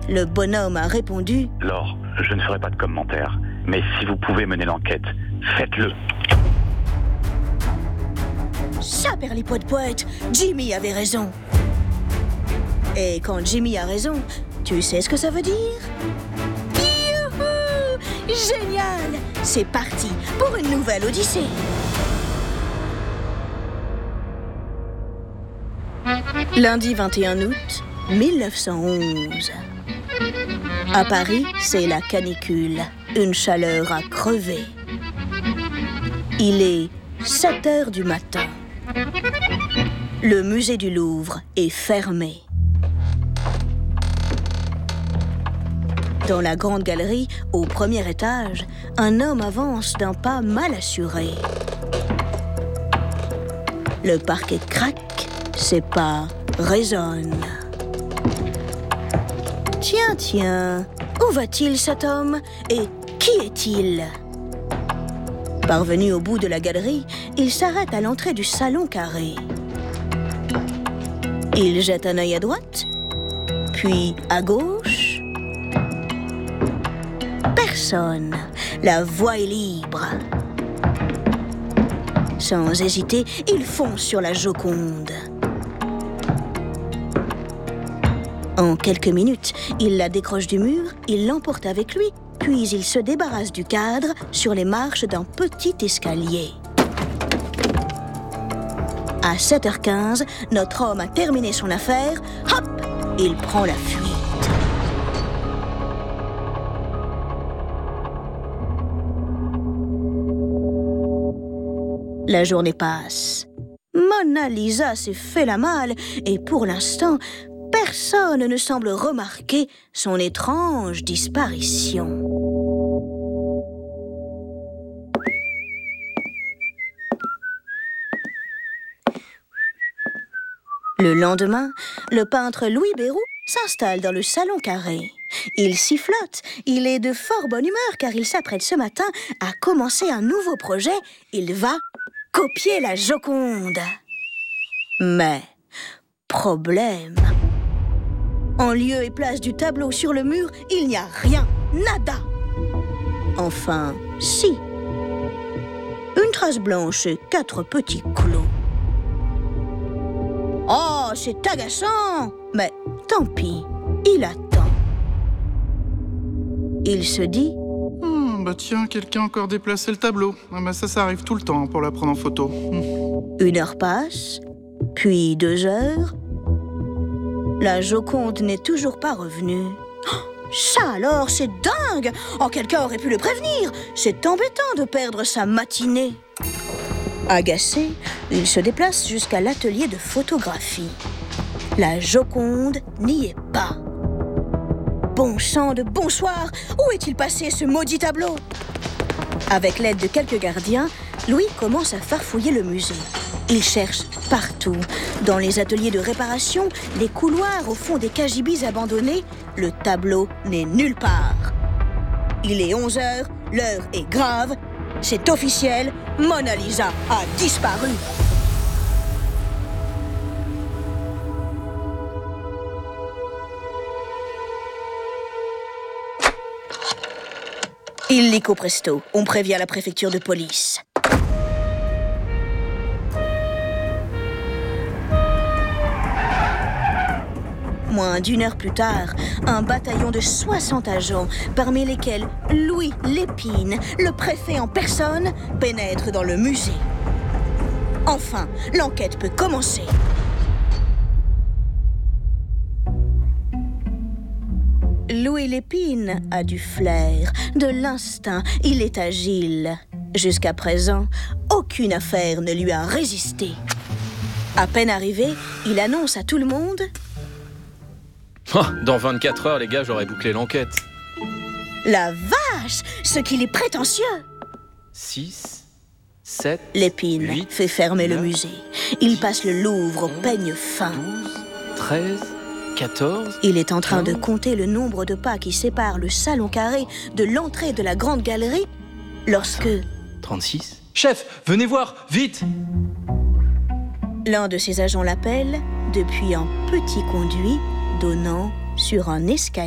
le bonhomme a répondu « Laure, je ne ferai pas de commentaires, mais si vous pouvez mener l'enquête, faites-le. » Ça, perlipoète, Jimmy avait raison. Et quand Jimmy a raison, tu sais ce que ça veut dire? Youhou! Génial! C'est parti pour une nouvelle odyssée. Lundi 21 août 1911. À Paris, c'est la canicule, une chaleur à crever. Il est 7 heures du matin. Le musée du Louvre est fermé. Dans la grande galerie, au premier étage, un homme avance d'un pas mal assuré. Le parquet craque, ses pas résonnent. Tiens, où va-t-il cet homme? Et qui est-il? Parvenu au bout de la galerie, il s'arrête à l'entrée du salon carré. Il jette un œil à droite, puis à gauche. Personne. La voie est libre. Sans hésiter, il fonce sur la Joconde. En quelques minutes, il la décroche du mur, il l'emporte avec lui, puis il se débarrasse du cadre sur les marches d'un petit escalier. À 7h15, notre homme a terminé son affaire. Hop! Il prend la fuite. La journée passe. Mona Lisa s'est fait la malle et pour l'instant, personne ne semble remarquer son étrange disparition. Le lendemain, le peintre Louis Béroux s'installe dans le salon carré. Il sifflote, il est de fort bonne humeur car il s'apprête ce matin à commencer un nouveau projet. Il va copier la Joconde. Mais, problème. En lieu et place du tableau sur le mur, il n'y a rien, nada. Enfin, si. Une trace blanche et 4 petits clous. Oh, c'est agaçant! Mais tant pis, il attend. Il se dit... Bah tiens, quelqu'un a encore déplacé le tableau. Ah bah ça arrive tout le temps pour la prendre en photo. 1 heure passe, puis 2 heures. La Joconde n'est toujours pas revenue. Oh, ça alors, c'est dingue! Oh, quelqu'un aurait pu le prévenir. C'est embêtant de perdre sa matinée. Agacé, il se déplace jusqu'à l'atelier de photographie. La Joconde n'y est pas. Bon sang de bonsoir! Où est-il passé ce maudit tableau? Avec l'aide de quelques gardiens, Louis commence à farfouiller le musée. Il cherche partout. Dans les ateliers de réparation, les couloirs au fond des KGBs abandonnés, le tableau n'est nulle part. Il est 11h, l'heure est grave. C'est officiel, Mona Lisa a disparu. Illico presto, on prévient la préfecture de police. Moins d'1 heure plus tard, un bataillon de 60 agents, parmi lesquels Louis Lépine, le préfet en personne, pénètre dans le musée. Enfin, l'enquête peut commencer. Louis Lépine a du flair, de l'instinct, il est agile. Jusqu'à présent, aucune affaire ne lui a résisté. À peine arrivé, il annonce à tout le monde... Oh, dans 24 heures, les gars, j'aurais bouclé l'enquête. La vache! Ce qu'il est prétentieux! 6, 7, Lépine 8, fait fermer 9, le musée. Il passe le Louvre au peigne fin. 12, 13, 14... Il est en train de compter le nombre de pas qui séparent le salon carré de l'entrée de la grande galerie lorsque... 36... Chef, venez voir, vite! L'un de ses agents l'appelle depuis un petit conduit donnant sur un escalier.